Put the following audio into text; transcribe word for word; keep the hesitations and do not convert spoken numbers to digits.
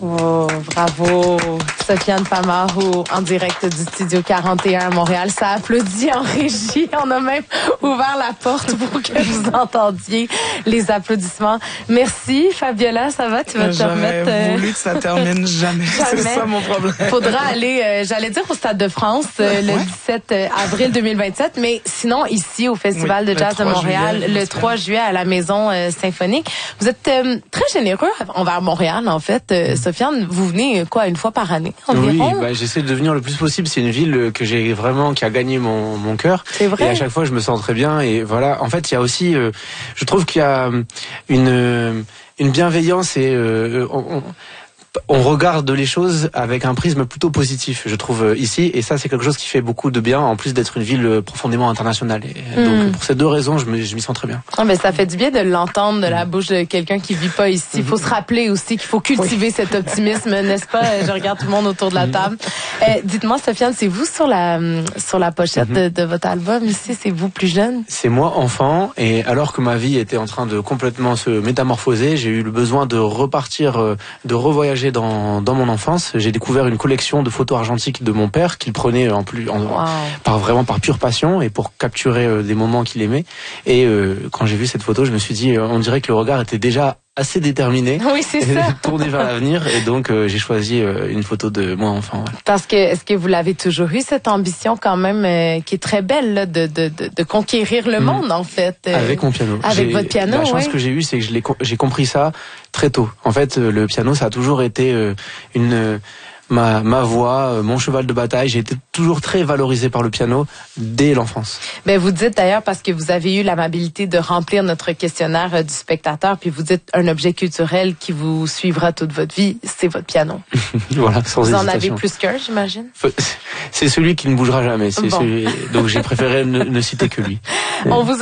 Oh, bravo. Sofiane Famarou, en direct du Studio quarante et un à Montréal. Ça applaudit en régie. On a même ouvert la porte pour que vous entendiez les applaudissements. Merci, Fabiola. Ça va? Tu vas te remettre... J'aurais voulu que ça termine jamais. jamais. C'est ça mon problème. Faudra aller, euh, j'allais dire au Stade de France, euh, le ouais. dix-sept avril deux mille vingt-sept, mais sinon ici au Festival oui, de Jazz de Montréal, juillet, le trois juillet à la Maison euh, Symphonique. Vous êtes euh, très généreux envers Montréal, en fait. Euh, Sofiane, vous venez quoi, une fois par année environ? Oui, bah, j'essaie de venir le plus possible. C'est une ville que j'ai vraiment, qui a gagné mon, mon cœur. C'est vrai. Et à chaque fois, je me sens très bien. Et voilà, en fait, il y a aussi, euh, je trouve qu'il y a une, une bienveillance et euh, on, on, on regarde les choses avec un prisme plutôt positif, je trouve, ici. Et ça, c'est quelque chose qui fait beaucoup de bien, en plus d'être une ville profondément internationale. Et mmh. Donc, pour ces deux raisons, je, me, je m'y sens très bien. Ah, mais ça fait du bien de l'entendre de la bouche de quelqu'un qui vit pas ici. Il faut se rappeler aussi qu'il faut cultiver oui. cet optimisme, n'est-ce pas? Je regarde tout le monde autour de la table. Euh, dites-moi, Sofiane, c'est vous sur la sur la pochette mmh. de, de votre album ici? C'est vous plus jeune? C'est moi, enfant. Et alors que ma vie était en train de complètement se métamorphoser, j'ai eu le besoin de repartir, de revoyager Dans, dans mon enfance. J'ai découvert une collection de photos argentiques de mon père qu'il prenait en plus en, wow. par vraiment par pure passion et pour capturer euh, des moments qu'il aimait. Et euh, quand j'ai vu cette photo, je me suis dit, euh, on dirait que le regard était déjà assez déterminé, oui, c'est ça. tourné vers l'avenir, et donc euh, j'ai choisi euh, une photo de moi enfant. Ouais. Parce que est-ce que vous l'avez toujours eu, cette ambition quand même euh, qui est très belle là, de, de de de conquérir le mmh. monde en fait euh, avec mon piano. Avec j'ai, votre piano. La chance ouais. que j'ai eue, c'est que je l'ai j'ai compris ça très tôt. En fait, euh, le piano, ça a toujours été euh, une euh, ma ma voix, mon cheval de bataille. J'ai été toujours très valorisé par le piano dès l'enfance. Ben vous dites d'ailleurs, parce que vous avez eu l'amabilité de remplir notre questionnaire euh, du spectateur, puis vous dites un objet culturel qui vous suivra toute votre vie, c'est votre piano. Voilà, sans vous hésitation. en avez plus qu'un, j'imagine. C'est celui qui ne bougera jamais. C'est bon. celui... Donc j'ai préféré ne, ne citer que lui. On vous